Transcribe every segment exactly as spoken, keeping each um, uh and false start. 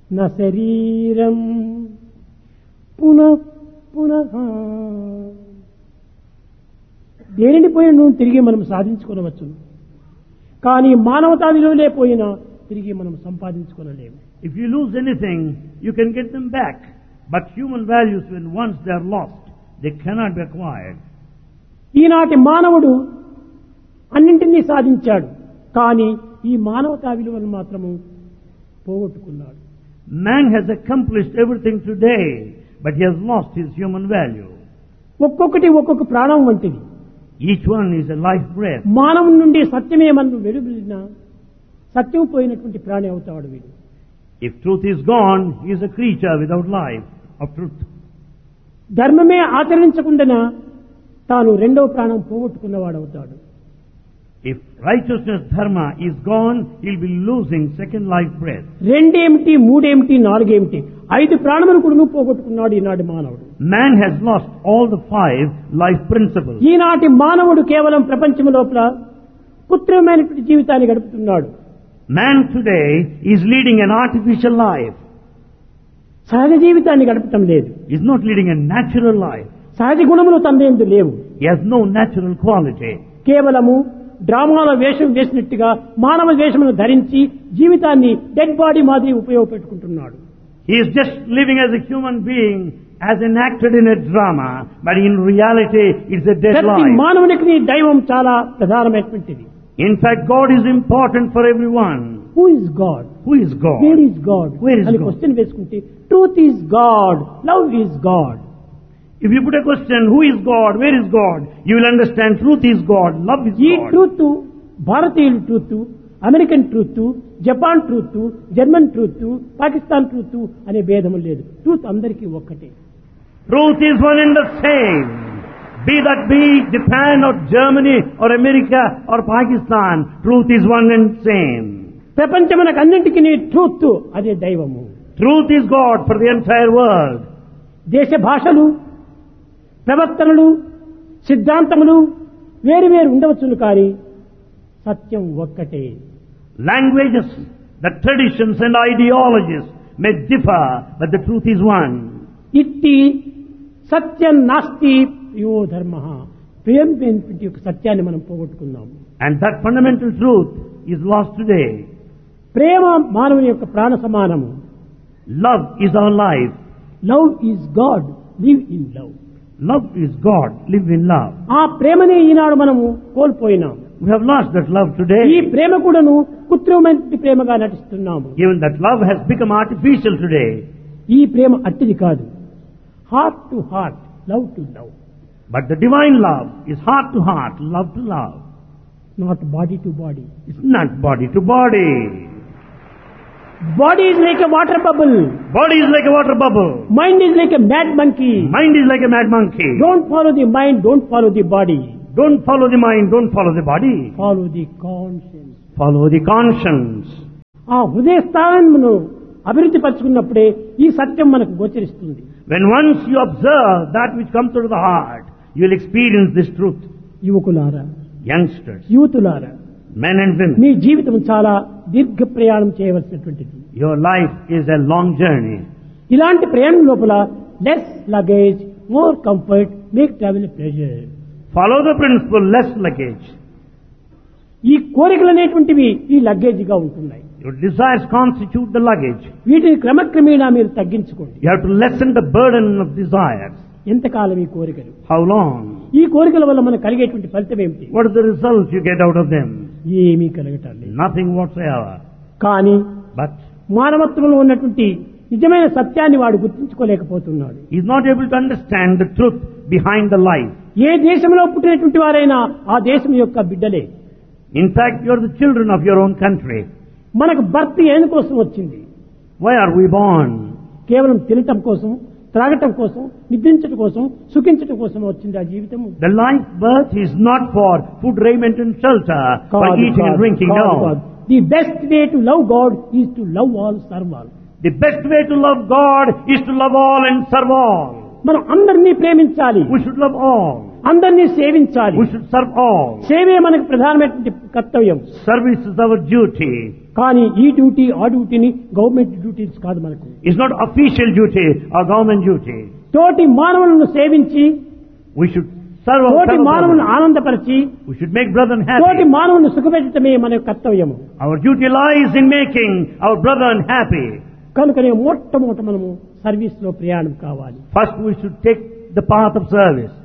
నా శరీరం పునః పునః. దేనిని పోయిన నువ్వు తిరిగి మనం సాధించుకోవచ్చు, కానీ మానవతా విలువలే పోయినా తిరిగి మనం సంపాదించుకోలేము. If you lose anything, you can get them back. But human values, when once they are lost, they cannot be acquired. ఈనాటి మానవుడు అన్నింటినీ సాధించాడు, కానీ ఈ మానవతా విలువను మాత్రము పోగొట్టుకున్నాడు. Man has accomplished everything today, but he has lost his human value. ఒక్కొక్కటి ఒక్కొక్క ప్రాణం వంటిది. Each one is a life breath. మానవుని నుండి సత్యమే మనం వెలువడినా సత్యం పోయినటువంటి ప్రాణి అవుతాడు వీడు. If truth is gone, he is a creature without life of truth. ధర్మమే ఆచరించకుండా తాను రెండవ ప్రాణం పోగొట్టుకున్నవాడు అవుతాడు. If righteousness, dharma, is gone, he will be losing second life breath. రెండేమిటి, మూడేమిటి, నాలుగేమిటి, ఐదు ప్రాణములు కూడా పోగొట్టుకున్నాడు ఈనాటి మానవుడు. Man has lost all the five life principles. ఈనాటి మానవుడు కేవలం ప్రపంచం లోపల కృత్రిమమైనటువంటి జీవితాన్ని గడుపుతున్నాడు. Man today is leading an artificial life. సహజ జీవితాన్ని గడపటం లేదు. He is not leading a natural life. సహజ గుణములు తనయందు లేవు. He has no natural quality. కేవలము డ్రామాల వేషం వేసినట్టుగా మానవ వేషమును ధరించి జీవితాన్ని డెడ్ బాడీ మాదిరి ఉపయోగపెట్టుకుంటున్నాడు. He is just living as a human being, as enacted in a drama, but in reality it's a dead ప్రతి life. మానవునికి దైవం చాలా ప్రధానమైనటువంటిది. In fact, God is important for everyone. Who is God? Who is God? Where is God? Where is అని God? Question వేసుకుంటే truth is God, love is God. If you put a question, who is God, where is God, you will understand truth is God, love is ఈ God. Truth భారతీయుల truth, American truth, Japan truth, German truth, Pakistan truth అనే భేదం లేదు. Truth అందరికీ ఒక్కటే. Truth is one and the same. Be that be Japan or Germany or America or Pakistan, truth is one and same. ప్రపంచమునకు అన్నింటికి truth అదే దైవము. Truth is God for the entire world. దేశ భాషలు, ప్రవర్తనలు, సిద్ధాంతములు వేరు వేరు ఉండవచ్చును, కానీ సత్యం ఒక్కటే. Languages, the traditions and ideologies may differ, but the truth is one. ఇట్టి సత్యం నాస్తి యో ధర్మ, ప్రేమ యొక్క సత్యాన్ని మనం పోగొట్టుకున్నాం. And that fundamental truth is lost today. ప్రేమ మానవుని యొక్క ప్రాణ సమానము. Love is our life. Love is God, live in love. Love is God, live in love. ఆ ప్రేమనే ఈనాడు మనము కోల్పోయినాం. We have lost that love today. ఈ ప్రేమ కూడాను కృత్రిమమైన ప్రేమగా నటిస్తున్నాము. Even that love has become artificial today. ఈ ప్రేమ అట్టిది కాదు. Heart to heart, love to love. But the divine love is heart to heart, love to love. Not body to body. It's not body to body. Body is like a water bubble. Body is like a water bubble. Mind is like a mad monkey. Mind is like a mad monkey. Don't follow the mind, don't follow the body. Don't follow the mind, don't follow the body. Follow the conscience. Follow the conscience. ఆ హృదయ స్థానమును అభివృద్ధి పరుచుకున్నప్పుడే ఈ సత్యం మనకు గోచరిస్తుంది. When once you observe that which comes out of the heart, you will experience this truth. యువకులారా, Youngsters, యూతులారా, men and women, మీ జీవితం చాలా దీర్ఘ ప్రయాణం చేయవలసినటువంటిది. your life is a long journey. ఇలాంటి ప్రయాణం లోపల less luggage, more comfort, make travel pleasure. Follow the principle, less luggage. ఈ కోరికలు అనేటువంటివి ఈ లగేజ్గా ఉంటున్నాయి. Your desires constitute the luggage. వీటిని క్రమక్రమేణా మీరు తగ్గించుకోండి. You have to lessen the burden of desires. ఎంతకాలం ఈ కోరికలు? How long? ఈ కోరికల వల్ల మనకు కలిగేటువంటి ఫలితం ఏమిటి? What is the result you get out of them? ఏమీ కలగటం లేదు. Nothing whatsoever. కానీ But మానవత్వంలో ఉన్నటువంటి నిజమైన సత్యాన్ని వాడు గుర్తించుకోలేకపోతున్నాడు. he is not able to understand the truth behind the life. ఏ దేశంలో పుట్టినటువంటి వారైనా ఆ దేశం యొక్క బిడ్డలే. In fact, you are the children of your own country. మనకు బర్త్ ఎందుకోసం వచ్చింది? Why are we born? కేవలం తినటం కోసం, త్రాగటం కోసం, నిద్రించటం కోసం, సుఖించటం కోసం వచ్చింది ఆ జీవితము. The life birth is not for food, raiment and shelter, for eating and drinking. No. The best way to love God is to love all, serve all. The best way to love God is to love all and serve all. మనం అందరినీ ప్రేమించాలి. We should love all. అందరినీ సేవించాలి. We should serve all. సేవే మనకు ప్రధానమైనటువంటి కర్తవ్యం. Service is our duty. కానీ ఈ డ్యూటీ ఆ డ్యూటీని గవర్నమెంట్ డ్యూటీస్ కాదు మనకు. It's not official duty or government duty. తోటి మానవులను సేవించి, We should serve our తోటి fellow మానవులను brothers. ఆనందపరిచి, We should make brethren తోటి happy. మానవులను సుఖపెట్టడమే మన యొక్క కర్తవ్యము. Our duty lies in making our brethren happy. కనుకనే మొట్టమొదట మనము సర్వీస్ లో ప్రయాణం కావాలి. First we should take the path of service.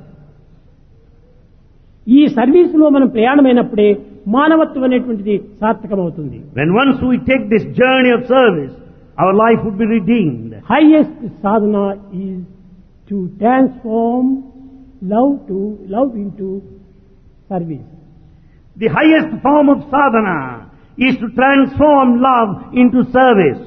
ఈ సర్వీస్ లో మనం ప్రయాణమైనప్పుడే మానవత్వం అనేటువంటిది సార్థకమవుతుంది. When once we take this journey of service, our life would be redeemed. Highest Sadhana is to transform love to love into service. The highest form of sadhana is to transform love into service.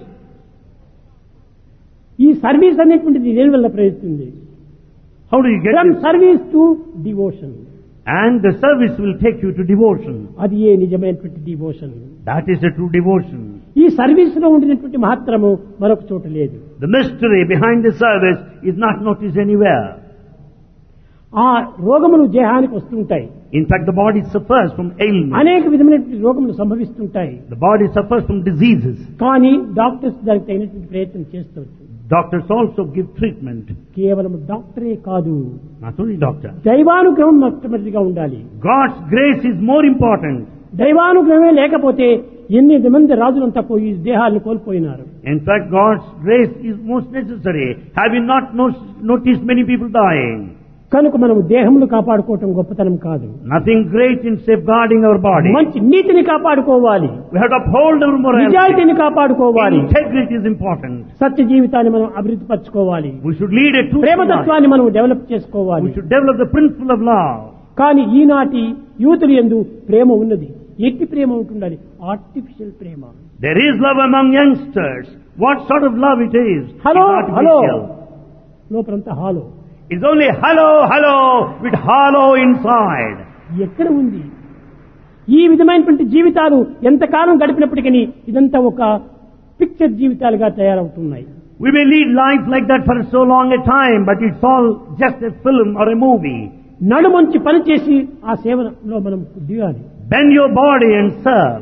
ఈ service అనేటువంటిది దేని వల్ల ప్రయత్నిస్తుంది? How do you get from this? Service to devotion. And the service will take you to devotion. అది ఏ నిజమైనటువంటి devotion. That is a true devotion. ఈ service లో ఉండినటువంటి మహత్తరము మరొక చోట లేదు. The mystery behind the service is not noticed anywhere. ఆ రోగములు దేహానికి వస్తుంటాయి. In fact, the body suffers from ailments. అనేక విధమైనటువంటి రోగములు సంభవిస్తుంటాయి. The body suffers from diseases. కానీ డాక్టర్స్ దానికి తగినటువంటి ప్రయత్నం చేస్తవచ్చు. Doctors also give treatment. కేవలం డాక్టరే కాదు, Not only doctor. దైవానుగ్రహం మొట్టమొదటిగా ఉండాలి. God's grace is more important. దైవానుగ్రహమే లేకపోతే ఎనిమిది మంది రాజులంతా పోయి దేహాలను కోల్పోయినారు. In fact, God's grace is most necessary. Have you not no- noticed many people dying? కనుక మనం దేహమును కాపాడుకోవటం గొప్పతనం కాదు. Nothing great in safeguarding our body. మంచి నీతిని కాపాడుకోవాలి, We have to uphold our morality. నిజాయితీని కాపాడుకోవాలి, Integrity is important. సత్య జీవితాన్ని మనం అభివృద్ధి పరచుకోవాలి, We should lead a truthful life. ప్రేమతత్వాన్ని మనం డెవలప్ చేసుకోవాలి. We should develop the principle of love. కానీ ఈనాటి యువతులు యందు ప్రేమ ఉన్నది. ఎట్టి ప్రేమ ఉంటుండాలి? Artificial Prema. There is love among youngsters. What sort of love it is? Hello It's hello, artificial. లోపలంతా hollow. It's only hello, hello with hollow inside. ఎక్కడ ఉంది ఈ విధమైనటువంటి జీవితాలు? ఎంతకాలం గడిపినప్పటికీ ఇదంతా ఒక పిక్చర్ జీవితాలుగా తయారవుతున్నాయి. We may lead life like that for so long a time, but it's all just a film or a movie. నడుమంచి పనిచేసి ఆ సేవలో మనం దిగాలి. Bend your body and serve.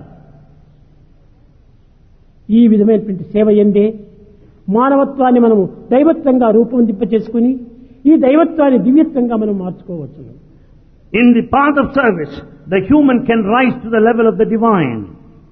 ఈ విధమైనటువంటి సేవ ఎందే మానవత్వాన్ని మనము దైవత్వంగా రూపొందింప చేసుకుని ఈ దైవత్వాన్ని దివ్యత్వంగా మనం మార్చుకోవచ్చు. In the path of service, the human can rise to the level of the divine.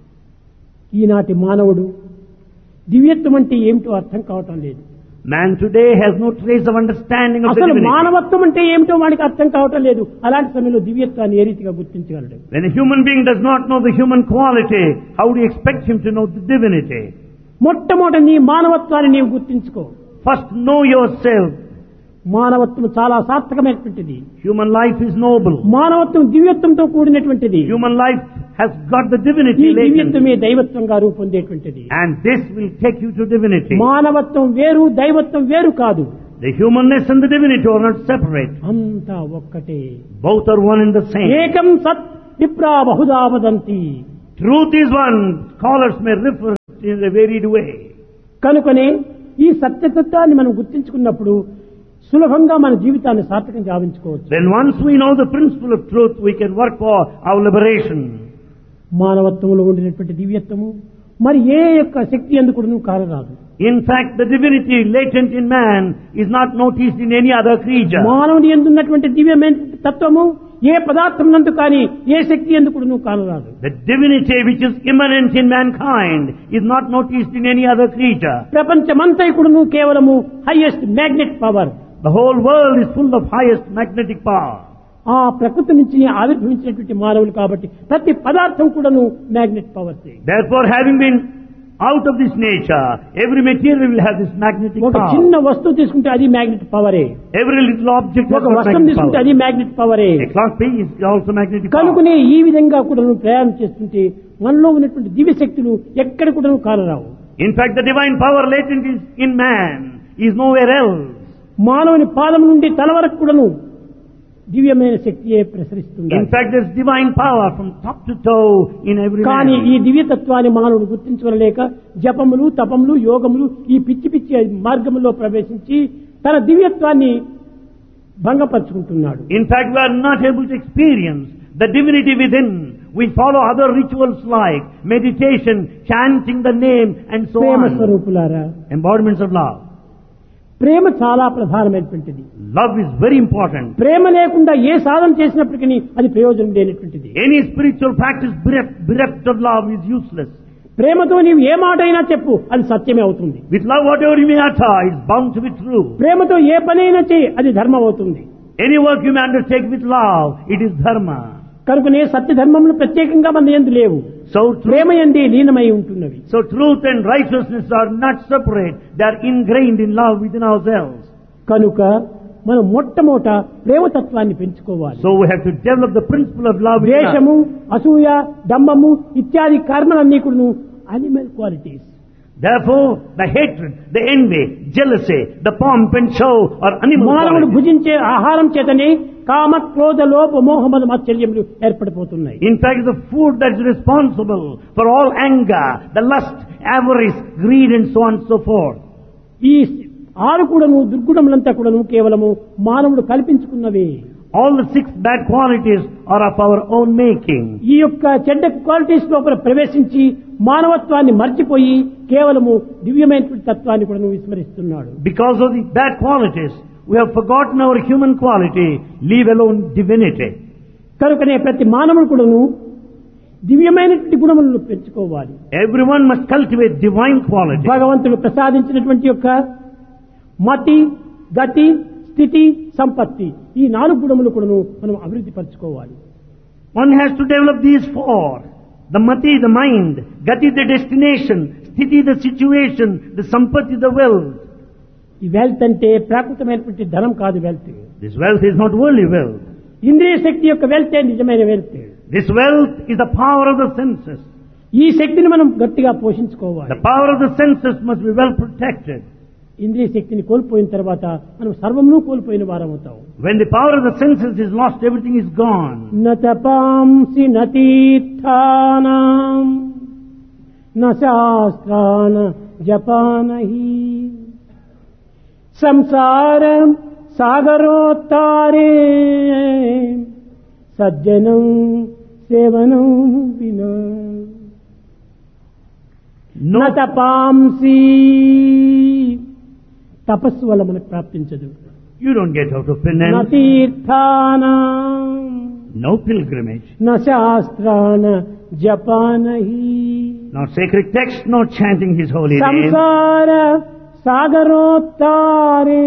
ఈనాటి మానవుడు దివ్యత్వం అంటే ఏమిటో అర్థం కావటం లేదు. Man today has no trace of understanding of the అసలు divinity. మానవత్వం అంటే ఏమిటో వాడికి అర్థం కావటం లేదు. అలాంటి సమయంలో దివ్యత్వాన్ని ఏ రీతిగా గుర్తించగలడు? When a human being does not know the human quality, how do you expect him to know the divinity? మొట్టమొదటి నీ మానవత్వాన్ని నీవు గుర్తించుకో. First know yourself. మానవత్వం చాలా సార్థకమైనటువంటిది. Human life is noble. మానవత్వం దివ్యత్వంతో కూడినటువంటిది. Human life has got the ఈ divinity latent. దివ్యత్వమే దైవత్వంగా రూపొందేటువంటిది. And this will take you to divinity. మానవత్వం వేరు, దైవత్వం వేరు కాదు. The humanness and the divinity are not separate. అంతా ఒక్కటే. Both are one and the same. ఏకం సత్ విప్రా Bahuda వదంతి. Truth is one. Scholars may refer in a varied way. కనుకనే ఈ సత్యతత్వాన్ని మనం గుర్తించుకున్నప్పుడు సులభంగా మన జీవితాన్ని సార్థకం గావించుకోవచ్చు. Then once we know the principle of truth, we can work for our liberation. మానవత్వంలో ఉండినటువంటి దివ్యత్వము మరి ఏ యొక్క శక్తి ఎందుకు కారరాదు. In fact, the divinity latent in man is not noticed in any other creature. మానవుని ఎందున్నటువంటి దివ్యమైన తత్వము ఏ పదార్థం నందు కానీ ఏ శక్తి ఎందుకు కానరాదు. The divinity which is immanent in mankind is not noticed in any other creature. ప్రపంచమంతైకుడును కేవలము highest magnet power. The whole world is full of highest magnetic power. ఆ ప్రకృతి నుంచి ఆవిర్భవించినటువంటి మానవులు కాబట్టి ప్రతి పదార్థం కూడాను magnet power. Therefore, having been out of this nature, every material will have this magnetic ఒక power. చిన్న వస్తువు తీసుకుంటే అది magnet పవరే. Every little object has ఒక got వస్తువు magnetic తీసుకుంటే power. అది magnet పవరే. A clock piece is also magnetic power. కనుకనే ఈ విధంగా కూడా ప్రయాణం చేస్తుంటే మనలో ఉన్నటువంటి దివ్య శక్తులు ఎక్కడ కూడా కానరావు. In fact, the divine power latent is in man is nowhere else. మానవుని పాదం నుండి తల వరకు కూడాను దివ్యమైన శక్తియే ప్రసరిస్తుంది. In fact, there's divine power from top to toe in every కానీ man. ఈ దివ్యతత్వాన్ని మానవుడు గుర్తించుకోలేక జపములు తపములు యోగములు ఈ పిచ్చి పిచ్చి మార్గములో ప్రవేశించి తన దివ్యత్వాన్ని భంగపరుచుకుంటున్నాడు. In fact, we are not able to experience the divinity within. We follow other rituals like meditation, chanting the name and so Prema on. స్వరూపులారా, Embodiments of love. ప్రేమ చాలా ప్రధానమైనటువంటిది. Love is very important. ప్రేమ లేకుండా ఏ సాధన చేసినప్పటికీ అది ప్రయోజనం లేనటువంటిది. Any spiritual practice bereft, bereft of love is useless. ప్రేమతో నీవు ఏ మాట అయినా చెప్పు, అది సత్యమే అవుతుంది. With love, whatever you may utter is bound to be true. ప్రేమతో ఏ పనైనా చేయి, అది ధర్మం అవుతుంది. Any work you may undertake with love, it is dharma. కనుకనే సత్య ధర్మములు ప్రత్యేకంగా మన యందు లేవు. So truth, ప్రేమ యందే లీనమై ఉంటున్నవి. so truth and righteousness are not separate. They are ingrained in love within ourselves. కనుక మనం మొట్టమొదట ప్రేమతత్వాన్ని పెంచుకోవాలి. So we have to develop the principle of love within us. ద్వేషము, అసూయ, డంబము ఇత్యాది కర్మలన్నీ కూడా animal qualities. Therefore, the hatred, the envy, jealousy, the pomp and show are animal మానవుడు qualities. భుజించే ఆహారం చేతనే కామ, క్రోధ, లోభ, మోహమద మాత్సర్యములు ఏర్పడిపోతున్నాయి. In fact, the food that is responsible for all anger, the lust, avarice, greed and so on and so forth. ఈ ఆరు కూడాను దుర్గుణములంతా కూడాను కేవలము మానవుడు కల్పించుకున్నవే. All the six bad qualities are of our own making. ఈ యొక్క చెడ్డ క్వాలిటీస్ లోపల ప్రవేశించి మానవత్వాన్ని మర్చిపోయి కేవలము దివ్యమైనటువంటి తత్వాన్ని కూడా విస్మరిస్తున్నాడు. Because of the bad qualities, we have forgotten our human quality, leave alone divinity. కనుకనే ప్రతి మానవుడు కూడాను దివ్యమైనటువంటి గుణములను పెంచుకోవాలి. Everyone must cultivate divine quality. భగవంతుడు ప్రసాదించినటువంటి యొక్క మతి, గతి, స్థితి, సంపత్తి ఈ నాలుగు గుణములు కూడాను మనం అభివృద్ధి పరచుకోవాలి. One has to develop these four. The mati, the mind, gati, the destination, sthiti, the situation, the sampati, the wealth. ఈ వెల్త్ అంటే ప్రాకృతమైనటువంటి ధనం కాదు wealth. This wealth is not worldly wealth. ఇంద్రియ శక్తి యొక్క వెల్తే నిజమైన wealth. This wealth is the power of the senses. ఈ శక్తిని మనం గట్టిగా పోషించుకోవాలి. The power of the senses must be well protected. ఇంద్రియ శక్తిని కోల్పోయిన తర్వాత మనం సర్వమును కోల్పోయిన వారం అవుతాం. When the power of the senses is lost, everything is gone. నతపాంసి నతీర్థానాం నశాస్త్రాన జపానహి సంసారం సాగరోత్తారే సజ్జనం సేవనం వినా No, నతపాంసి తపస్సు వల్ల మనకు ప్రాప్తించదు. you don't get out of penance. నతీర్థానాం No pilgrimage. నశాస్త్రాన జపానహి Not sacred text, not chanting His holy name. సంసార సాగరోత్తారే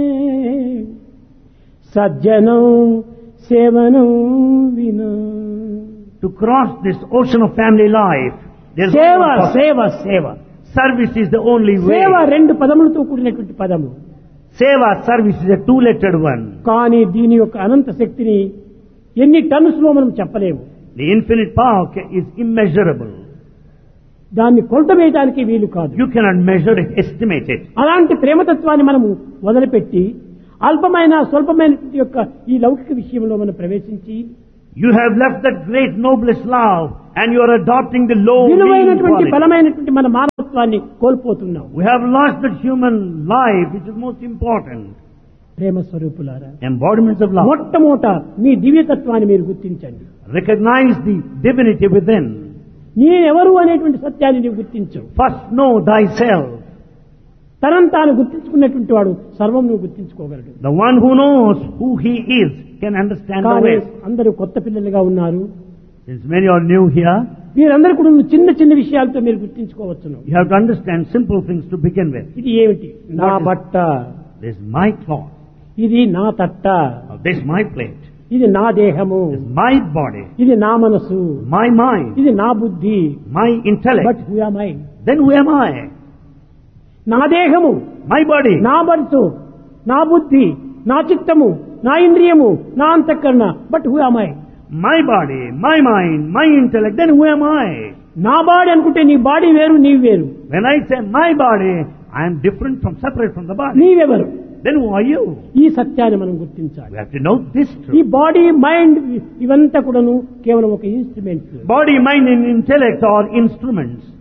సజ్జనం సేవనం వినా. To cross this ocean of family life, there's సేవ no one- సేవ సేవ service is the only way. సేవ రెండు పదములతో కూడినటువంటి పదము. Seva, service is a two-lettered one. కానీ దీని యొక్క అనంత శక్తిని ఎన్ని టన్స్ లో మనం చెప్పలేము. The infinite power ca- is immeasurable. దాన్ని కొలత వేయడానికి వీలు కాదు. You cannot measure it, estimate it. అలాంటి ప్రేమతత్వాన్ని మనము వదిలిపెట్టి అల్పమైన స్వల్పమైన యొక్క ఈ లౌకిక విషయంలో మనం ప్రవేశించి You have left that great noblest love and you are adopting the low mean విలువైనటువంటి quality. బలమైనటువంటి మన మానవత్వాన్ని కోల్పోతున్నాం. We have lost that human life which is most important. ప్రేమ స్వరూపులారా, Embodiments of love. మొట్టమొదట మీ దివ్యతత్వాన్ని మీరు గుర్తించండి. Recognize the divinity within. నేనెవరు అనేటువంటి సత్యాన్ని నీవు గుర్తించు. First know thyself. తనను తాను గుర్తించుకున్నటువంటి వాడు సర్వం నువ్వు గుర్తించుకోగలడు. The one who knows who he is can understand the కానీ way. అందరూ కొత్త పిల్లలుగా ఉన్నారు. Since many are new here, మీరందరూ కూడా చిన్న చిన్న విషయాలతో మీరు గుర్తించుకోవచ్చును. you have to understand simple things to begin with. ఇది ఏమిటి? నా What is- బట్ట, This is my cloth. ఇది నా తట్ట, Or this is my plate. ఇది నా దేహము, This is my body. ఇది నా మనసు, My mind. ఇది నా బుద్ధి. My intellect. But who am I? Then who am I? నా దేహము, My body. నా మనసు, నా బుద్ధి, నా చిత్తము, నా ఇంద్రియము, నా అంతఃకరణ. But who am I? My body, my mind, my intellect. Then who am I? నా బాడీ అనుకుంటే నీ బాడీ వేరు, నీవు వేరు. When I say my body, I am different from, separate from the body. నీవెవరు? Then who are you? ఈ సత్యాన్ని మనం గుర్తించాలి. We have to know this ఈ truth. బాడీ, మైండ్ ఇవంతా కూడాను కేవలం ఒక instrument. Body, mind and intellect are instruments.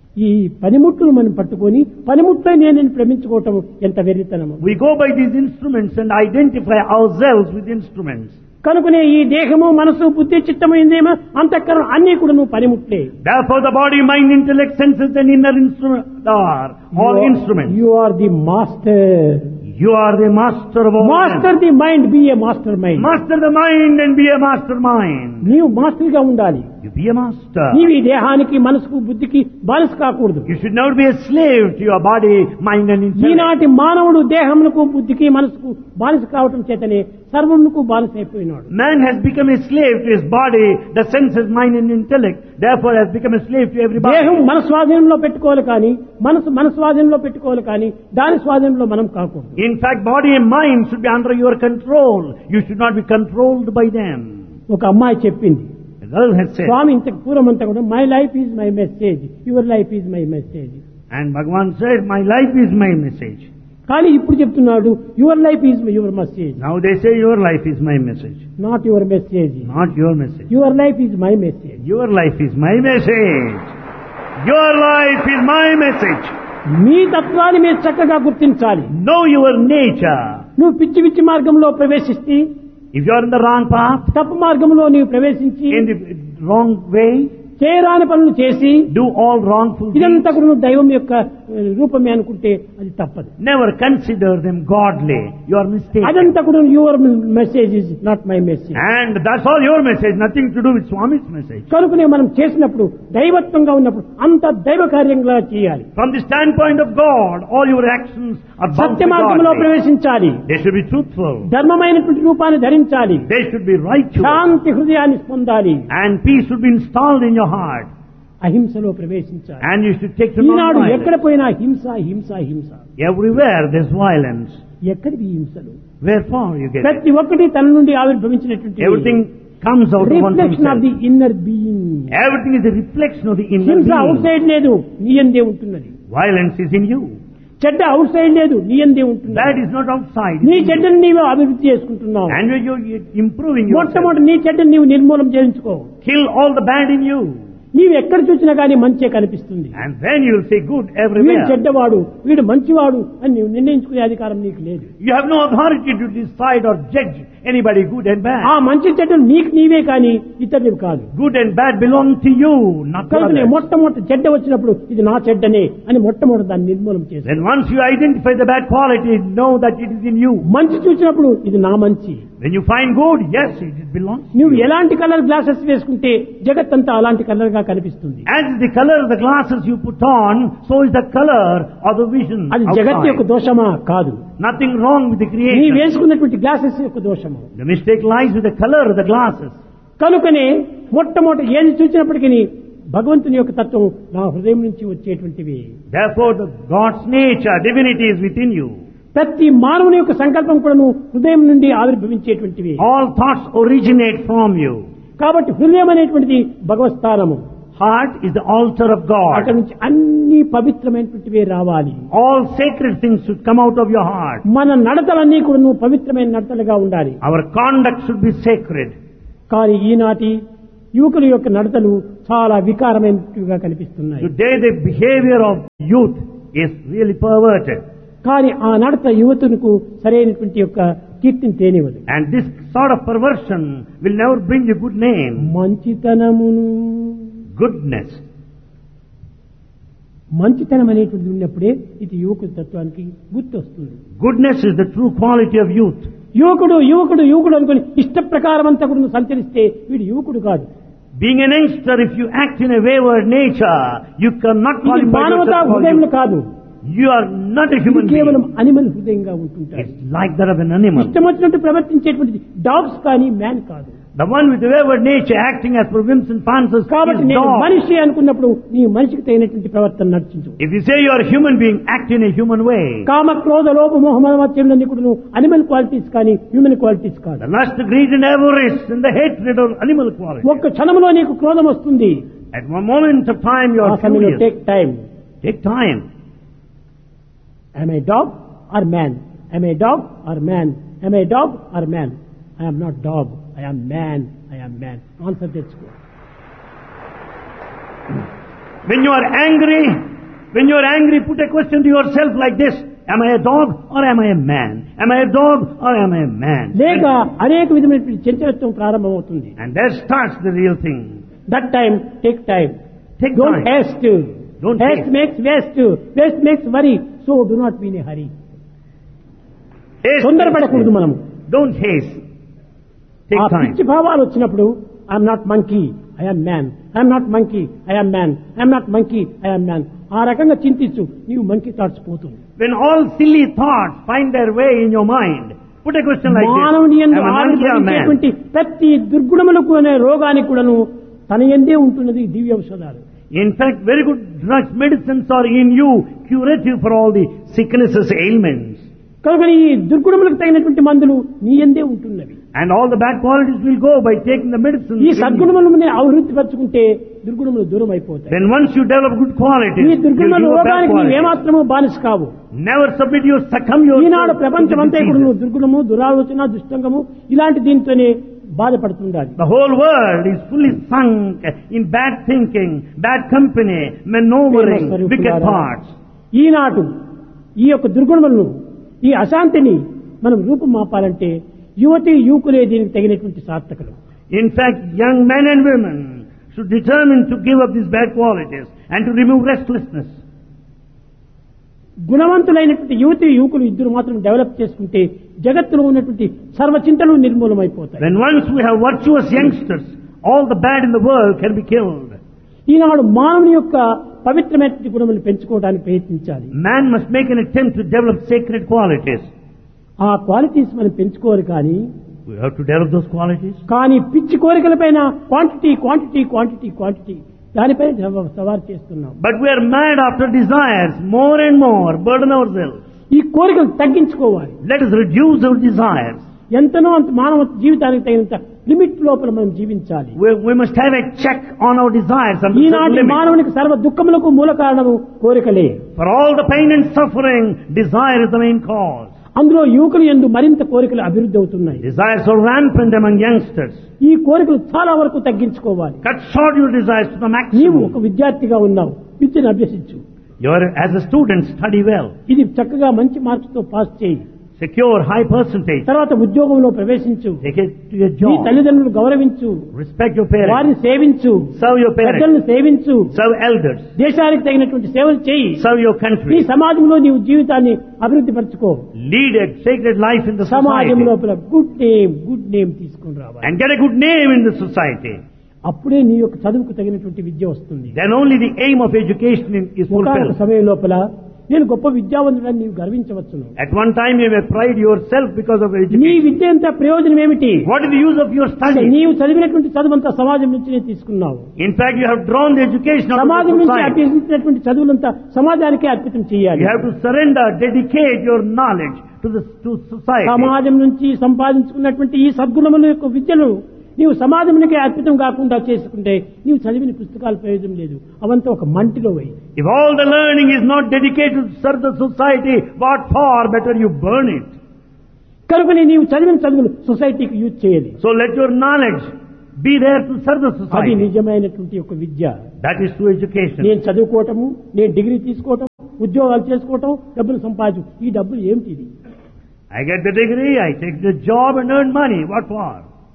ఈ పనిముట్లు మనం పట్టుకొని పనిముట్లే నేను ప్రేమించుకోవటం ఎంత వెర్రితనము. We go by these instruments and identify ourselves with instruments. కనుకనే ఈ దేహము మనసు బుద్ధి చిత్తము ఇంద్రియము అంతఃకరణం అన్ని కూడా నువ్వు పనిముట్లే. Therefore the body, mind, intellect, senses and inner instrument are all instruments. You are the master. You are the master of all. Master the mind, be a master mind. Master the mind and be a mastermind. నీవు master గా ఉండాలి. You be a master. నీవు ఈ దేహానికి మనసుకు బుద్ధికి బానిస కాకూడదు. You should not be a slave to your body, mind and intellect. ఈనాటి మానవుడు దేహమునకు బుద్ధికి మనసుకు బానిస కావటం చేతనే సర్వమునకు బానిస అయిపోయినాడు. Man has become a slave to his body, the senses, mind and intellect. Therefore has become a slave to everybody. దేహం మన స్వాధీనంలో పెట్టుకోవాలి కానీ మనసు మన స్వాధీనంలో పెట్టుకోవాలి కానీ దాని స్వాధీనంలో మనం కాకూడదు. In fact, body and mind should be under your control. You should not be controlled by them. ఒక అమ్మాయి చెప్పింది, A girl has said, స్వామి ఇంతకు పూర్వం అంతా కూడా my life is my message, your life is my message. and Bhagavan said, my life is my message. కానీ ఇప్పుడు చెప్తున్నాడు your life is your message. Now they say your life is my message. Not your message, Not your message. Your life is my message. Your life is my message. Your life is my message. మీ తత్వాన్ని మీరు చక్కగా గుర్తించాలి. Know your nature. నువ్వు పిచ్చి పిచ్చి మార్గంలో ప్రవేశిస్తే, If you are in the wrong path, తప్పు మార్గంలో నీవు ప్రవేశించి in the wrong way, చేయరాని పనులు చేసి do all wrongful things, ఇదంతా కూడా నువ్వు దైవం యొక్క రూపమే అనుకుంటే అది తప్పదు. never consider them godly. You are mistaken. అదంతా కూడా your message is not my message. And that's all your message, nothing to do with Swami's message. కనుకనే మనం చేసినప్పుడు దైవత్వంగా ఉన్నప్పుడు అంత దైవ కార్యంగా చేయాలి. From the standpoint of God, all your actions are bound Satya to మార్గంలో God. ప్రవేశించాలి. They should be truthful. ధర్మమైనటువంటి రూపాన్ని ధరించాలి. They should be righteous. శాంతి హృదయాన్ని పొందాలి. And peace should be installed in your heart. అహింసలో ప్రవేశించాలి. And you should take to Eenadu non-violence. ఎక్కడ పోయినా హింస హింస హింస. Everywhere there's violence. ఎక్కడికి ఈ హింసలు? Wherefore you get it? ప్రతి ఒక్కటి తన నుండి ఆవిర్భవించినటువంటి Everything comes out of one reflection of the himself. Inner being. Everything is a reflection of the inner హింస అవుట్ being. సైడ్ లేదు, నీ యందే ఉంటున్నది. Violence is in you. చెడ్డ అవుట్ సైడ్ లేదు, నీ యందే ఉంటుంది. That is not outside. నీ చెడ్డను నీవు అభివృద్ధి చేసుకుంటున్నావు. And you're you're improving yourself. మొట్టమొదటి నీ చెడ్డను నీవు నిర్మూలన చేయించుకో. Kill all the bad in you. నీవు ఎక్కడ చూసినా కానీ మంచే కనిపిస్తుంది. And then you'll say good వీడు everywhere. చెడ్డవాడు వీడు మంచివాడు అని నీవు నిర్ణయించుకునే అధికారం నీకు లేదు. You have no authority to decide or judge anybody good and ఆ bad. మంచి చెడ్డలు నీకు నీవే కానీ ఇతరులు కాదు. Good and bad belong to you, not to కనుక others. మొట్టమొదటి చెడ్డ వచ్చినప్పుడు ఇది నా చెడ్డనే అని మొట్టమొదటి దాన్ని నిర్మూలన చేసి, Then once you identify the bad quality, know that it is in you. మంచి చూసినప్పుడు ఇది నా మంచి. When you find good, yes, it belongs to నువ్వు you. ఎలాంటి కలర్ గ్లాసెస్ వేసుకుంటే జగత్ అంతా అలాంటి కలర్ గా కనిపిస్తుంది. As the color of the glasses you put on, so is the color of the vision అది జగత్ యొక్క outside. దోషమా కాదు, Nothing wrong with the నీ creation. వేసుకున్నటువంటి గ్లాసెస్ యొక్క దోషము. The mistake lies with the color of the glasses. కనుకనే మొట్టమొదటి ఏది చూసినప్పటికీ భగవంతుని యొక్క తత్వం నా హృదయం నుంచి వచ్చేటువంటివి. Therefore, the God's nature, divinity is within you. ప్రతి మానవుని యొక్క సంకల్పం కూడాను హృదయం నుండి ఆవిర్భవించేటువంటివి. All thoughts originate from you. కాబట్టి హృదయం అనేటువంటిది భగవత్ స్థానము. Heart is the altar of అక్కడ God. నుంచి అన్ని పవిత్రమైనటువంటివే రావాలి. All sacred things should come out of your heart. మన నడతలన్నీ కూడాను పవిత్రమైన నడతలుగా ఉండాలి. Our conduct should be sacred. కానీ ఈనాటి యువకుల యొక్క నడతలు చాలా వికారమైనట్టుగా కనిపిస్తున్నాయి. Today the behavior of youth is really perverted. కానీ ఆ నడత యువతులకు సరైనటువంటి యొక్క కీర్తిని తేనివ్వదు. And this sort of perversion will never bring you good name. మంచితనమును Goodness. మంచితనం అనేటువంటిది ఉన్నప్పుడే ఇది యువకుల తత్వానికి గుర్తొస్తుంది. Goodness is the true quality of youth. యువకుడు యువకుడు యువకుడు అనుకుని ఇష్ట ప్రకారం అంతా కూడా నువ్వు సంచరిస్తే వీడు యువకుడు కాదు. Being an youngster, if you act in a wayward nature, you cannot ఇది qualify మానవతా yourself for హృదయం youth. కాదు, You are not a ఇది human కేవలం being. అనిమల్ హృదయంగా ఉంటుంటారు. It's like that of an animal. ఇష్టం వచ్చినట్టు ప్రవర్తించేటువంటిది డాగ్స్ కానీ మ్యాన్ కాదు. The one with the wayward nature acting as per whims and fancies కాబట్టి is నేను dog. మనిషి అనుకున్నప్పుడు నీ మనిషికి తగినటువంటి ప్రవర్తన నడిచించు. If you say you are a human being, act in a human way. కామ క్రోధ లోభ మోహ మదమత్సర్యాలన్నీ కూడా అనిమల్ క్వాలిటీస్ కానీ హ్యూమన్ క్వాలిటీస్ కాదు. The lust, greed and avarice and the hatred are animal quality. ఒక్క క్షణంలో నీకు క్రోధం వస్తుంది. At one moment of time you ఆ are సమయంలో furious. Take time. Take time. Am I dog or man? Am I dog or man? Am I dog or man? I am not dog. I am man. I am man. Answer తెచ్చుకో. When you are angry, when you are angry, put a question to yourself like this. Am I a dog or am I a man? Am I a dog or am I a man? లేక అనేక విధమైనటువంటి చంచలత్వం ప్రారంభమవుతుంది. And there starts the real thing. That time, take time. Take Don't time. haste. Don't haste haste. makes waste. Waste makes worry. So do not be in a hurry. Haste. తొందరపడకూడదు మనము. Don't haste. ఆ Take time. పిచ్చి భావాలు వచ్చినప్పుడు I'm not monkey, I'm man. I'm not monkey, I'm man. I'm not monkey, I'm man. ఆ రకంగా చింతించు, నీవు monkey thoughts పోతుంది. When all silly thoughts find their way in your mind, put a question like this. మానవుని యందు Am I monkey or man? ఆవిర్భవించేటువంటి ప్రతి దుర్గుణములకు అనే రోగానికి కూడాను తన యందే ఉంటున్నది దివ్య ఔషధాలు. In fact, very good drugs, medicines are in you, curative for all the sicknesses, ailments. కనుక ఈ దుర్గుణములకు తగినటువంటి మందులు నీ యందే ఉంటున్నవి. And all the bad qualities will go by taking the medicine. ఈ సద్గుణములను అభివృద్ధి పరచుకుంటే దుర్గుణములు దూరం అయిపోతాయి. Then once you develop good qualities, ఈ you'll దుర్గుణ give up bad రోగానికి నీవు qualities. ఏమాత్రము బానిస కావు. Never submit you, succumb yourself Eenadu to ప్రపంచం the అంతా ఇప్పుడు diseases. నువ్వు దుర్గుణము, దురాలోచన, దుష్టంగము ఇలాంటి దీంతోనే బాధపడుతుండాలి. The whole world is fully sunk in bad thinking, bad company, maneuvering, wicked thoughts. ఈనాడు ఈ యొక్క దుర్గుణములను, ఈ అశాంతిని మనం రూపం మాపాలంటే యువతి యువకులే దీనికి తగినటువంటి సార్థకులు. In fact, young men and women should determine to give up these bad qualities and to remove restlessness. గుణవంతులైనటువంటి యువతి యువకులు ఇద్దరు మాత్రం డెవలప్ చేసుకుంటే జగత్తులో ఉన్నటువంటి సర్వ చింతలు నిర్మూలమైపోతాయి. When once we have virtuous youngsters, all the bad in the world can be killed. ఈనాడు మానవుని యొక్క పవిత్రమైనటువంటి గుణములు పెంచుకోవడానికి ప్రయత్నించాలి. Man must make an attempt to develop sacred qualities. ఆ క్వాలిటీస్ మనం పెంచుకోవాలి. కానీ We have to develop those qualities. కానీ పిచ్చి కోరికలపైన క్వాంటిటీ క్వాంటిటీ క్వాంటిటీ క్వాంటిటీ దానిపై సవారు చేస్తున్నాం. But we are mad after desires, more and more, burden ourselves. ఈ కోరికలు తగ్గించుకోవాలి. Let us reduce our desires. ఎంతనో అంత మానవ జీవితానికి తగినంత లిమిట్ లోపల మనం జీవించాలి. We, we must have a check on our desires and ఈనాటి మానవునికి సర్వ దుఃఖములకు మూల కారణము కోరికలే. For all the pain and suffering, desire is the main cause. అందులో యువకులు యందు మరింత కోరికలు అభివృద్ధి అవుతున్నాయి. Desires are rampant among youngsters. ఈ కోరికలు చాలా వరకు తగ్గించుకోవాలి. Cut short your desires to the నీవు maximum. ఒక విద్యార్థిగా ఉన్నావు, విద్యను అభ్యసించు. You are, as a student, study well. ఇది చక్కగా మంచి మార్క్స్ తో పాస్ చేయి. Secure high percentage. తర్వాత ఉద్యోగంలో ప్రవేశించు. Take it to your నీ job. తల్లిదండ్రులు గౌరవించు. Respect your parents. వారిని సేవించు. Serve your parents. పెద్దలను సేవించు. Serve elders. దేశానికి తగినటువంటి సేవలు చేయి. Serve your ఈ country. సమాజంలో నీవు జీవితాన్ని అభివృద్ధి పరచుకో. Lead a sacred life in the సమాజం society. లోపల గుడ్ నేమ్ గుడ్ నేమ్ తీసుకుని రావాలి. And get a good name in the society. అప్పుడే నీ యొక్క చదువుకు తగినటువంటి విద్య వస్తుంది. Then only the aim of education is ఒకనొక fulfilled. సమయం లోపల నేను గొప్ప విద్యావంతుడని నీవు గర్వించవచ్చును. At one time you may pride yourself because of your నీ education. విద్య అంత ప్రయోజనం ఏమిటి? What is the use of your study? నీవు చదివినటువంటి చదువంతా సమాజం నుంచినే తీసుకున్నావు. In fact, you have drawn the education of సమాజం the నుంచి society. అభ్యసించినటువంటి చదువులంతా సమాజానికే అర్పితం చేయాలి. You have to surrender, dedicate your knowledge to the to society. సమాజం నుంచి సంపాదించుకున్నటువంటి ఈ సద్గుణముల యొక్క విద్యను నీవు సమాజానికి అర్పితం కాకుండా చేసుకుంటే నీవు చదివిన పుస్తకాల ప్రయోజనం లేదు. అవంతా ఒక మంటిలో పోయి. If all the learning is not dedicated to serve the society, what for? Better you burn it. కనుకనే నీవు చదివిన చదువులు సొసైటీకి యూజ్ చేయాలి. So let your knowledge be there to serve the అది society. నిజమైనటువంటి ఒక విద్య. That is true education. నేను చదువుకోవటము, నేను డిగ్రీ తీసుకోవటం, ఉద్యోగాలు చేసుకోవటం, డబ్బులు సంపాదించు, ఈ డబ్బులు ఏమిటి? ఇది I get the degree, I take the job and earn money. What for?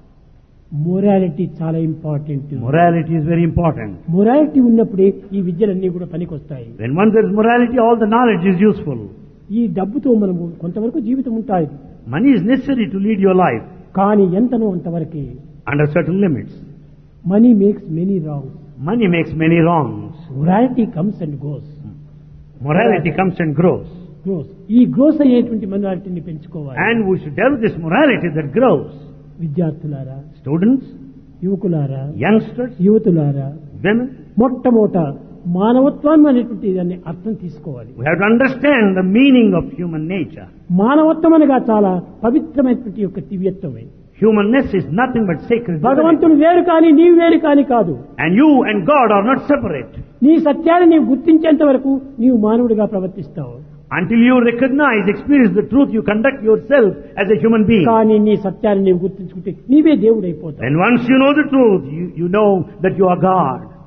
Morality చాలా important. Morality is very important. Morality ఉన్నప్పుడే ఈ విద్యలన్నీ కూడా పనికొస్తాయి. When once there is morality, all the knowledge is useful. ఈ డబ్బుతో మనము కొంతవరకు జీవితం ఉంటాయి. Money is necessary to lead your life కానీ ఎంతనో అంతవరకే. under certain limits. Money makes many wrongs. Money makes many wrongs. Morality comes and goes. Morality comes and grows. Gross ఈ గ్రోస్ అయ్యేటువంటి మొరాలిటీని పెంచుకోవాలి. And we should develop this morality that grows. విద్యార్థులారా, Students, యువకులారా, youngsters, యువతులారా, women, మొట్టమొదట మానవత్వం అనేటువంటి దాన్ని అర్థం తీసుకోవాలి. we have to understand the meaning of human nature. మానవత్వం అనగా చాలా పవిత్రమైనటువంటి యొక్క దివ్యత్వమే. Humanness is nothing but sacred. భగవంతుడు వేరు కానీ నీవు వేరు కానీ కాదు. And you and God are not separate. నీ సత్యాన్ని నీవు గుర్తించేంత వరకు నీవు మానవుడిగా ప్రవర్తిస్తావు. Until you recognize, experience the truth, you conduct yourself as a human being. కానీ నీ సత్యాన్ని నీవు గుర్తించుకుంటే నీవే దేవుడైపోతావు. And once you know the truth, you, you know that you are God.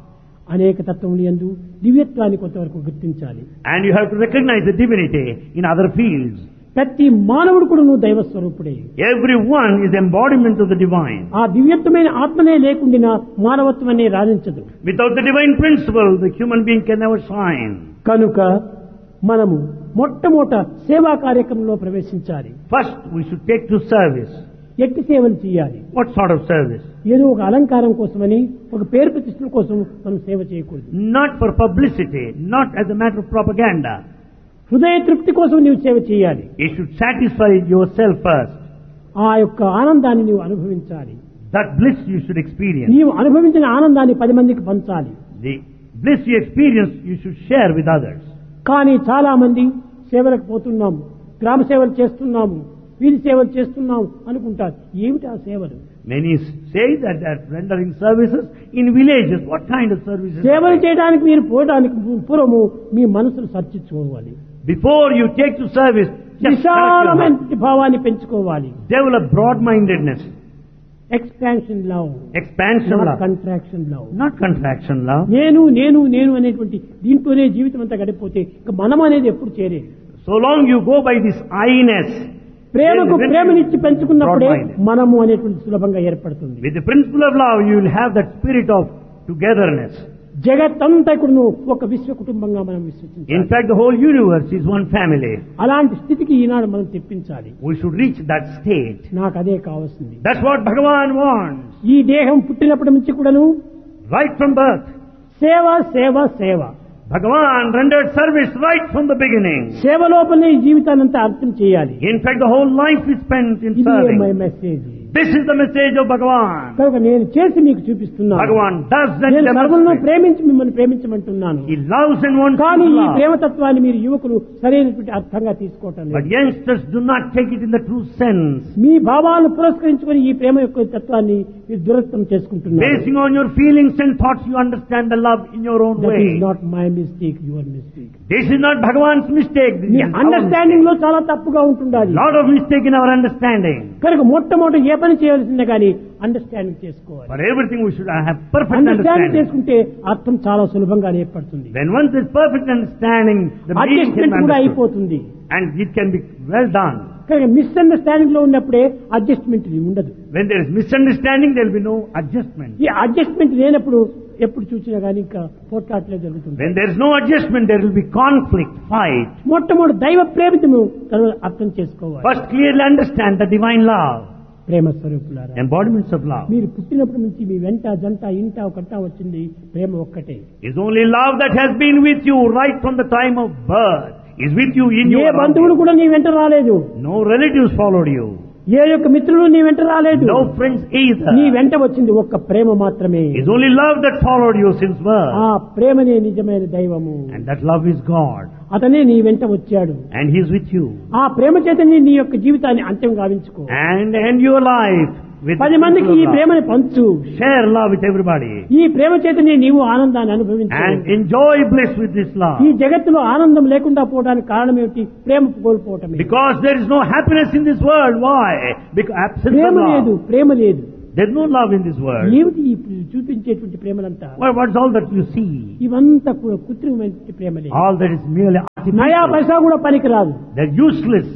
అనేక తత్వములు యందు దివ్యత్వాన్ని కొంతవరకు గుర్తించాలి. And you have to recognize the divinity in other fields. ప్రతి మానవుడు కూడా నువ్వు దైవ స్వరూపుడే. Everyone is embodiment of the divine. ఆ దివ్యత్వమైన ఆత్మనే లేకుండా మానవత్వం అనే రాణించదు. Without the divine principle, the human being can never shine. కనుక మనము మొట్టమొదట సేవా కార్యక్రమంలో ప్రవేశించాలి. First, we should take to service. ఎట్టి సేవలు చేయాలి. What sort of service? ఏదో ఒక అలంకారం కోసమని, ఒక పేరు ప్రతిష్టల కోసం మనం సేవ చేయకూడదు. Not for publicity, not as a matter of propaganda. హృదయ తృప్తి కోసం నీవు సేవ చేయాలి. You should satisfy yourself first. ఆ యొక్క ఆనందాన్ని నీవు అనుభవించాలి. That bliss you should experience. నీవు అనుభవించిన ఆనందాన్ని పది మందికి పంచాలి. The bliss you experience, you should share with others. కానీ చాలా మంది సేవలకు పోతున్నాము, గ్రామ సేవలు చేస్తున్నాము, వీధి సేవలు చేస్తున్నాము అనుకుంటారు. ఏమిటి ఆ సేవలు? Many say that they are rendering services in villages. What kind of services? సేవలు చేయడానికి మీరు పోవడానికి పూర్వము మీ మనసును సర్చించుకోవాలి. Before you take to service, just విశాలమైన భావాన్ని పెంచుకోవాలి. develop broad-mindedness. Expansion love, Expansion love. Contraction love. Not contraction love. నేను నేను నేను అనేటువంటి దీంట్లోనే జీవితం అంతా గడిపోతే ఇక మనం అనేది ఎప్పుడు చేరే. So long you go by this I-ness. ప్రేమకు When- ప్రేమనిచ్చి పెంచుకున్నప్పుడే broad-minded. మనము అనేటువంటి సులభంగా ఏర్పడుతుంది. With the principle of love, you will have that spirit of togetherness. జగత్తంతా కూడా ఒక విశ్వ కుటుంబంగా మనం In విశ్వసించాలి. fact, the whole universe is one family. అలాంటి స్థితికి ఈనాడు మనం తెప్పించాలి. We should reach that state. నాకు అదే కావాల్సింది. That's what Bhagavan wants. ఈ దేహం పుట్టినప్పటి నుంచి కూడాను Right from birth. సేవ సేవ సేవ Bhagavan rendered service right from the beginning. సేవ లోపలనే ఈ జీవితాన్ని అంతా అర్థం చేయాలి. In fact, the whole life is spent in ఇది my serving. Message. This is the message of Bhagavan. కనుక నేను చేసి మీకు చూపిస్తున్నాను. Bhagavan does that నేను సర్వులను demonstrate. ప్రేమించి మిమ్మల్ని ప్రేమించమంటున్నాను. He loves and wants కానీ to ఈ love. ప్రేమతత్వాన్ని మీరు యువకులు సరైనటువంటి అర్థంగా తీసుకోవటం But లేదు. youngsters do not take it in the true sense. మీ భావాలను పురస్కరించుకొని ఈ ప్రేమ యొక్క తత్వాన్ని మీరు దురస్తం చేసుకుంటున్నారు. Basing on your feelings and thoughts, you understand the love in your own that is way. Not my mistake, your mistake. This is not Bhagavan's mistake. This me is our understanding లో mistake. చాలా తప్పుగా ఉంటుండాలి. Lot of mistake in our understanding. కనుక మొట్టమొదటి ఏ పని చేయాల్సిందే కానీ understanding చేసుకోవాలి. For everything we should have perfect understanding understanding. చేసుకుంటే అర్థం చాలా సులభంగా ఏర్పడుతుంది. When once there's perfect understanding, the meaning can adjustment be కూడా understood. అయిపోతుంది. And it can be well done. కనుక మిస్అండర్స్టాండింగ్ లో ఉన్నప్పుడే అడ్జస్ట్మెంట్ ఉండదు. When there is misunderstanding, there will be no adjustment. ఈ అడ్జస్ట్మెంట్ లేనప్పుడు ఎప్పుడు చూసినా కానీ ఇంకా పోట్లాట్లే జరుగుతుంది. When there is no adjustment, there will be conflict, fight. మొట్టమొదటి దైవ ప్రేమితము తర్వాత అర్థం చేసుకోవాలి. First, clearly understand the divine love, ప్రేమ స్వరూపులారా, embodiments of love. మీరు పుట్టినప్పటి నుంచి మీ వెంట జంట ఇంట ఒకట వచ్చింది ప్రేమ ఒక్కటే. It's only love that has been with you right from the time of birth. Is with you in A your బంధువులు కూడా నీ వెంట రాలేదు. No relatives followed you. ఏ యొక్క మిత్రులు నీ వెంట రాలేదు. No friends either. నీ వెంట వచ్చింది ఒక్క ప్రేమ మాత్రమే. It's only love that followed you since birth. ఆ ప్రేమనే నిజమైన దైవము. And that love is God. అతనే నీ వెంట వచ్చాడు. And He is with you. ఆ ప్రేమ చేతనే నీ యొక్క జీవితాన్ని అంత్యం గావించుకో. And end your life with పది మందికి ఈ love. ప్రేమని పంచు. Share love with everybody. ఈ ప్రేమ చేతనే నీవు ఆనందాన్ని అనుభవించు. And enjoy bliss with this love. ఈ జగత్తులో ఆనందం లేకుండా పోవడానికి కారణం ఏమిటి? ప్రేమ కోల్పోవటమే. Because there is no happiness in this world. Why? Because absence Prema of లేదు, love. ప్రేమ లేదు. There is no love in this world. ఏమిటి ఇప్పుడు చూపించేటువంటి ప్రేమలంతా? Well, what's all that you see? ఇవంతా కూడా కృత్రిమమైన ప్రేమలే. All that is merely నయా artificial. పైసా కూడా పనికిరాదు. They're useless.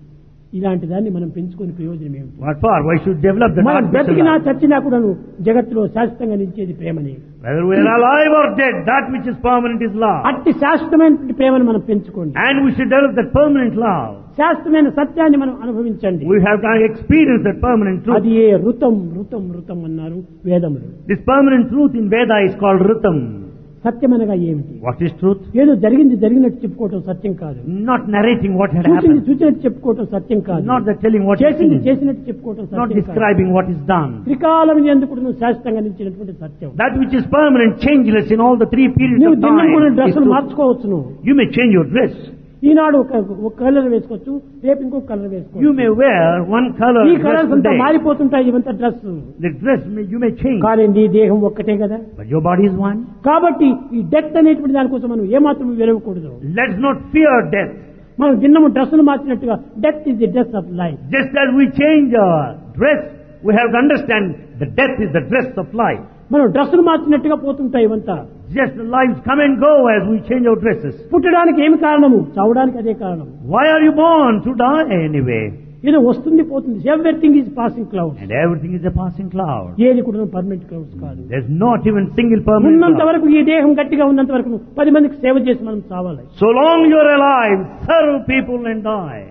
ఇలాంటి దాన్ని మనం పెంచుకునే ప్రయోజనం ఏమిటి? What for? Why should we develop the మనం artificial బ్రతికినా love? చచ్చినా కూడాను జగత్తులో శాశ్వతంగా నిలిచేది ప్రేమని. Whether we are alive or dead, that which is permanent is love. అట్టి శాశ్వతమైన ప్రేమను మనం పెంచుకోండి. And we should develop that permanent love. శాశ్వతమైన సత్యాన్ని మనం అనుభవించండి. We have to experience that permanent truth. అది ఏ ఋతం ఋతం ఋతం అన్నారు వేదములు. This permanent truth in Veda is called Ritam. సత్యమనగా ఏమిటి? What is truth? ఏదో జరిగింది జరిగినట్టు చెప్పుకోవటం సత్యం కాదు. Not narrating what had చూసింది happened. చూసినట్టు చెప్పుకోవటం సత్యం కాదు. Not that telling what is చేసింది seen. చేసినట్టు చెప్పుకోవటం Not సత్యం కాదు. describing what is done. త్రికాలం ఎందుకు నువ్వు శాశ్వతంగా నిలిచినటువంటి సత్యం. That which is permanent, changeless in all the three periods నువ్వు of దినం time. కూడా is డ్రెస్సులు truth. మార్చుకోవచ్చు. నువ్వు You may change your dress. ఈనాడు ఒక ఒక కలర్ వేసుకోవచ్చు, రేపు ఇంకొక కలర్ వేసుకోవచ్చు. You may wear one color ఈ dress కలర్స్ అంతా today. మారిపోతుంటాయి. ఇవంతా dress. The dress may, you may change. కానీ నీ దేహం ఒక్కటే కదా. But your body is one. కాబట్టి ఈ డెత్ అనేటువంటి దానికోసం మనం ఏమాత్రం విరవకూడదు. Let's not fear death. మనం దిన్నము డ్రెస్సులు మార్చినట్టుగా death is the dress of life. Just as we change our dress, we have to understand the death is the dress of life. మనం డ్రెస్సులు మార్చినట్టుగా పోతుంటాయి ఇవంతా. Just the lives come and go as we change our dresses. పుట్టడానికి ఏమి కారణము? చావడానికి అదే కారణం. Why are you born? To die anyway. ఏదో వస్తుంది పోతుంది. Everything is passing clouds. And everything is a passing cloud. ఏది కూడా పర్మనెంట్ క్లౌడ్స్ కాదు. There's not even single permanent ఉన్నంత cloud. వరకు ఈ దేహం గట్టిగా ఉన్నంత వరకు పది మందికి సేవ చేసి మనం చావాలి. So long you are alive, serve people and die.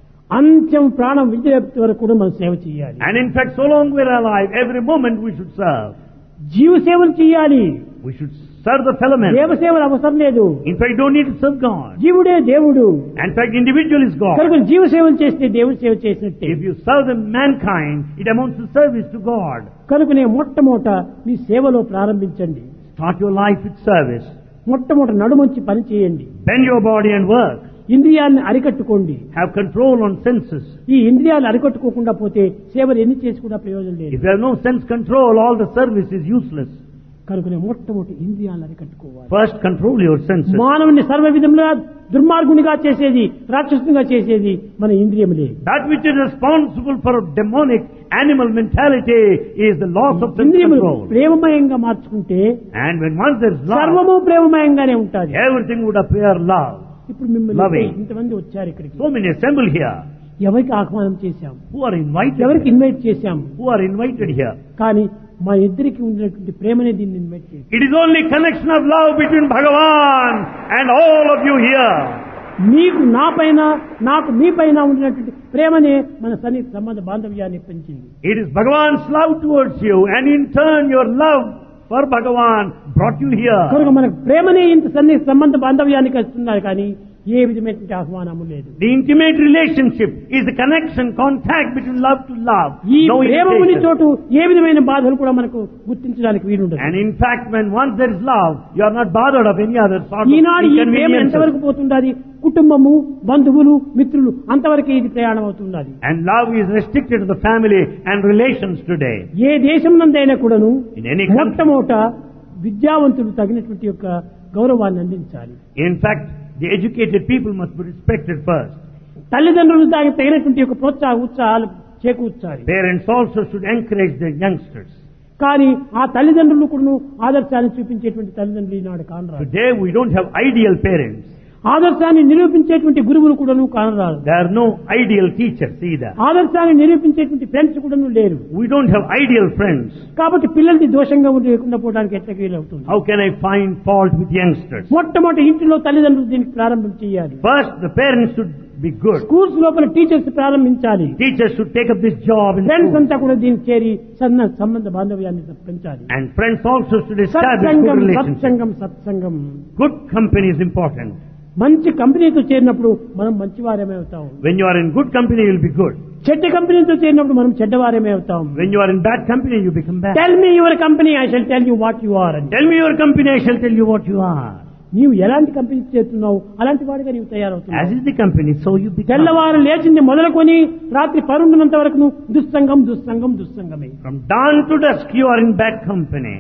అంత్యం ప్రాణం విడిచేంత వరకు కూడా మనం సేవ చేయాలి. And in fact, so long we are alive, every moment we should serve. జీవ సేవలు చేయాలి. We should serve the fellow man. దేవ సేవలు అవసరం లేదు. In fact, you don't need to serve God. జీవుడే దేవుడు. In fact, individual is God. కనుక జీవ సేవలు చేస్తే దేవుడి సేవ చేసినట్టే. If you serve the mankind, it amounts to service to God. కనుకనే మొట్టమొదట మీ సేవలో ప్రారంభించండి. Start your life with service. మొట్టమొదట నడుమంచి పని చేయండి. Bend your body and work. ఇంద్రియాలను అరికట్టుకోండి. Have control on senses. ఈ ఇంద్రియాలు అరికట్టుకోకుండా పోతే సేవలు ఎన్ని చేసి కూడా ప్రయోజనం లేదు. If you have no sense control, all the service is useless. కనుకనే మొట్టమొదటి ఇంద్రియాలను అరికట్టుకోవాలి. First, control your senses. మానవుని సర్వ విధములుగా దుర్మార్గునిగా చేసేది, రాక్షసునిగా చేసేది మన ఇంద్రియములే. That which is responsible for demonic animal mentality is the loss of sense ఇంద్రియములు control. ప్రేమమయంగా మార్చుకుంటే And when once there is love, సర్వము ప్రేమమయంగానే ఉంటుంది. everything would appear love. ఇప్పుడు మిమ్మల్ని Loving. ఇంతమంది వచ్చారు ఇక్కడికి. So many assemble here. ఎవరికి ఆహ్వానం చేశాం? Who are invited? ఎవరికి here? ఇన్వైట్ చేశాం? Who are invited here? కానీ మా ఇద్దరికి ఉన్నటువంటి ప్రేమనే దీన్ని ఇన్వైట్ చేశాం. It is only connection of love between Bhagavan and all of you here. మీకు నా పైన నాకు మీ పైన ఉన్నటువంటి ప్రేమనే మన సన్నిహిత సంబంధ బాంధవ్యాన్ని పెంచింది. It is Bhagavan's love towards you, and in turn your love for Bhagavan brought you here. కనుక మనకు ప్రేమనే ఇంత సన్నిహిత సంబంధ బాంధవ్యానికి వస్తున్నారు కానీ ఏ విధమైనటువంటి ఆహ్వానము లేదు. The intimate relationship is the connection, contact between love to love. ఈ No ప్రేమముని invitation. చోటు ఏ విధమైన బాధలు కూడా మనకు గుర్తించడానికి వీలుండదు. And in fact, when once there is love, you are not bothered of any other sort of ఈనాడు ఈ ప్రేమ inconveniences. ఎంతవరకు పోతుండాలి? కుటుంబము, బంధువులు, మిత్రులు అంతవరకు ఇది ప్రయాణం అవుతున్నది. And love is restricted to the family and relations today. ఏ దేశం నందైనా కూడాను In any country. మొట్టమొదట విద్యావంతులు తగినటువంటి యొక్క గౌరవాన్ని అందించాలి. In fact, the educated people must be respected first. తల్లిదండ్రులు దానికి తగినటువంటి యొక్క ప్రోత్సాహ ఉత్సాహాలు చేకూర్చాలి. Parents also should encourage their youngsters. కానీ ఆ తల్లిదండ్రులు కూడా ఆదర్శాన్ని చూపించేటువంటి తల్లిదండ్రులు ఈనాడు కానరాదు. Today we don't have ideal parents. ఆదర్శాన్ని నిరూపించేటువంటి గురువులు కూడాను కానరాదు. There are no ideal teachers either. ఆదర్శాన్ని నిరూపించేటువంటి friends కూడాను లేరు. We don't have ideal friends. కాబట్టి పిల్లల్ని దోషంగా లేకుండా పోవడానికి ఎట్లా వీలవుతుంది? How can I find fault with youngsters? మొట్టమొదటి ఇంటిలో తల్లిదండ్రులు దీనికి ప్రారంభం చేయాలి. First, the parents should be good. Schools లోపల టీచర్స్ ప్రారంభించాలి. Teachers should take up this job in friends school. అంతా కూడా దీనికి చేరి సన్న సంబంధ బాంధవ్యాన్ని పెంచాలి. And friends also should establish good సత్సంగం relationships. సత్సంగం సత్సంగం. Good company is important. మంచి కంపెనీతో చేరినప్పుడు మనం మంచివారమే అవుతాం. When you are in good company, you will be good. చెడ్డ కంపెనీతో చేరినప్పుడు మనం చెడ్డవారమే అవుతాం. When you are in bad company, you become bad. Tell me your company, I shall tell you what you are అని. Tell me your company, I shall tell you what you are. నీవు ఎలాంటి company చేస్తున్నావు అలాంటి వాడిగా నీవు As తయారవుతున్నావు. is the company, so you become. తెల్లవారు లేచింది మొదలుకొని రాత్రి పరుండునంత వరకు దుస్సంగం దుస్సంగం దుస్సంగమే. From dawn to dusk, you are in bad company.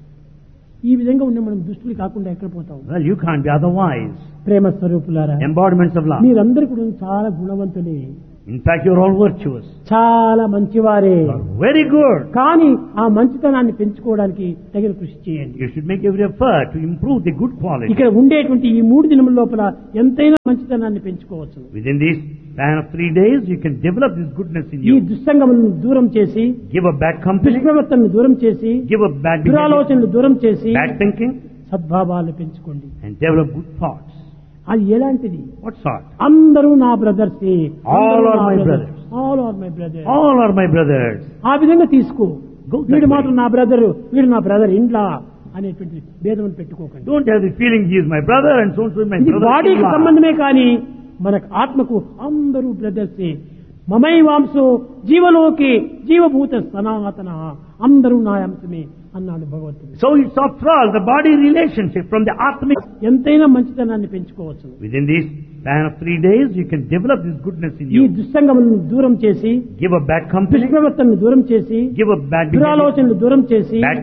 ఈ విధంగా ఉన్న మనం దుష్టులు కాకుండా ఎక్కడ పోతాం? Well, you can't be otherwise. ప్రేమ స్వరూపులారా, Embodiments of love. మీరందరూ కూడా చాలా గుణవంతులే, In fact, you are all virtuous. చాలా మంచివారే. You are very good. కానీ ఆ మంచితనాన్ని పెంచుకోవడానికి తగిన కృషి చేయండి. You should make every effort to improve the good quality. ఇక్కడ ఉండేటువంటి ఈ మూడు దినముల లోపల ఎంతైనా మంచితనాన్ని పెంచుకోవచ్చు. Within this span of three days, you can develop this goodness in ఈ you. దుస్సంగములను దూరం చేసి, Give up bad company. దుష్ప్రవర్తనను దూరం చేసి, Give up bad behavior, దురాలోచనలు దూరం చేసి bad thinking, సద్భావాలు పెంచుకోండి. and develop good thoughts. అది ఎలాంటిది? What sort? అందరూ నా brothers, All are my brothers. All are my brother. All are my brothers. ఆ విధంగా తీసుకో. Go that వీడు way. మాత్రం నా బ్రదర్, వీడు నా బ్రదర్ ఇండ్లా అనేటువంటి భేదం పెట్టుకోకండి. Don't have the feeling he is my brother and so and so is my ఇది brother. బాడీకి సంబంధమే కానీ మనకు ఆత్మకు అందరూ బ్రదర్సే. మమై వాంసో జీవలోకి జీవభూత సనాతన, అందరూ నా అంశమే అన్నాడు భగవంతుడు. So it's after all the body relationship from the Atmic. ఎంతైనా మంచితనాన్ని పెంచుకోవచ్చు. Within this span of three days, you can develop this goodness in ఈ you. దుస్సంగములను దూరం చేసి, Give up bad company. దుష్ప్రవర్తనను దూరం చేసి, Give up bad behavior, దురాలోచనలు దూరం చేసి, bad